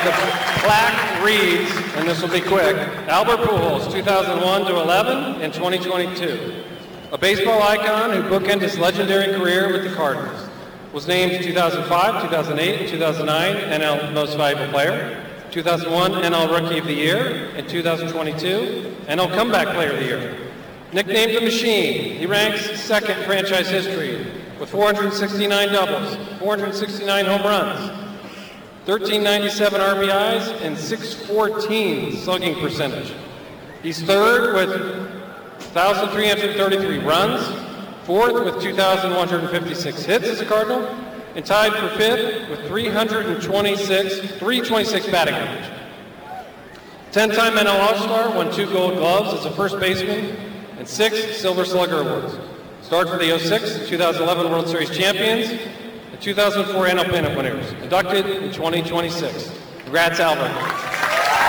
the plaque reads, and this will be quick, Albert Pujols, 2001 to 11 and 2022. A baseball icon who bookended his legendary career with the Cardinals. Was named 2005, 2008, and 2009 NL Most Valuable Player, 2001 NL Rookie of the Year, and 2022 NL Comeback Player of the Year. Nicknamed the Machine, he ranks second in franchise history with 469 doubles, 469 home runs, 1,397 RBIs, and 614 slugging percentage. He's third with 1,333 runs, fourth with 2,156 hits as a Cardinal, and tied for fifth with 326 batting average. 10-time NL All-Star, won 2 Gold Gloves as a first baseman, and 6 Silver Slugger Awards. Starred for the 06, 2011 World Series champions, and 2004 NL Pennant winners. Inducted in 2026. Congrats, Albert.